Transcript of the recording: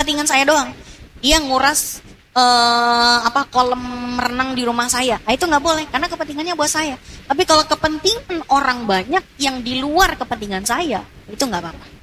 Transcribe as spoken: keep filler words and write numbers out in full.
kepentingan saya doang. Dia nguras uh, apa kolam renang di rumah saya. Nah, itu nggak boleh karena kepentingannya buat saya. Tapi kalau kepentingan orang banyak yang di luar kepentingan saya, itu nggak apa-apa.